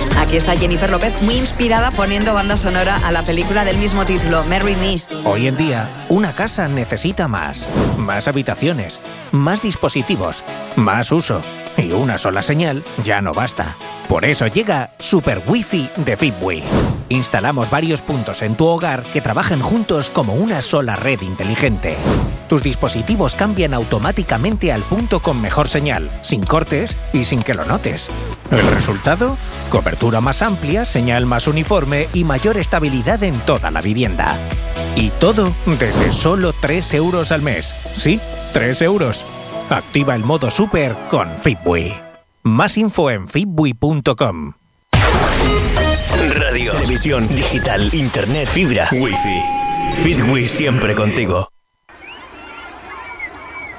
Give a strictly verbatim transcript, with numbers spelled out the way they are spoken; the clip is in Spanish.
Aquí está Jennifer López, muy inspirada, poniendo banda sonora a la película del mismo título, Marry Me. Hoy en día, una casa necesita más. Más habitaciones, más dispositivos, más uso. Y una sola señal ya no basta. Por eso llega Super Wi-Fi de Fitbee. Instalamos varios puntos en tu hogar que trabajan juntos como una sola red inteligente. Tus dispositivos cambian automáticamente al punto con mejor señal, sin cortes y sin que lo notes. ¿El resultado? Cobertura más amplia, señal más uniforme y mayor estabilidad en toda la vivienda. Y todo desde solo tres euros al mes. Sí, tres euros. Activa el modo Super con Fitbee. Más info en fitbee punto com. Radio, televisión, digital, internet, fibra, wifi. Fitbee siempre contigo.